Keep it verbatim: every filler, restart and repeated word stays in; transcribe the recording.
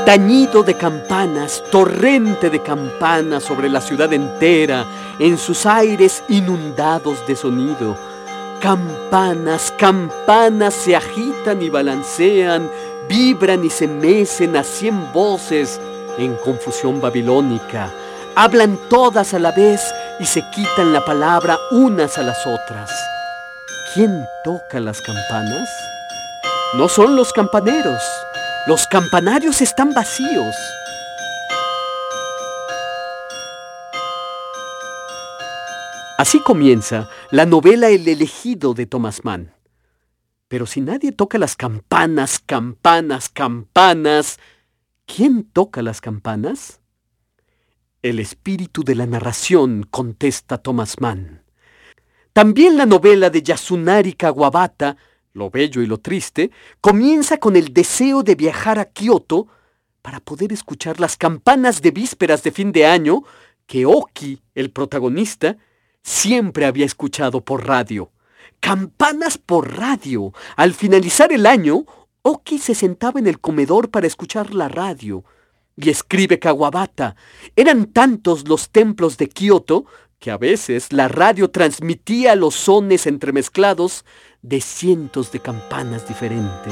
Tañido de campanas, torrente de campanas sobre la ciudad entera, en sus aires inundados de sonido. Campanas, campanas se agitan y balancean, vibran y se mecen a cien voces en confusión babilónica. Hablan todas a la vez y se quitan la palabra unas a las otras. ¿Quién toca las campanas? No son los campaneros. Los campanarios están vacíos. Así comienza la novela El elegido de Thomas Mann. Pero si nadie toca las campanas, campanas, campanas, ¿quién toca las campanas? El espíritu de la narración, contesta Thomas Mann. También la novela de Yasunari Kawabata, Lo bello y lo triste, comienza con el deseo de viajar a Kioto para poder escuchar las campanas de vísperas de fin de año que Oki, el protagonista, siempre había escuchado por radio. Campanas por radio. Al finalizar el año, Oki se sentaba en el comedor para escuchar la radio. Y escribe Kawabata, eran tantos los templos de Kioto que a veces la radio transmitía los sones entremezclados de cientos de campanas diferentes.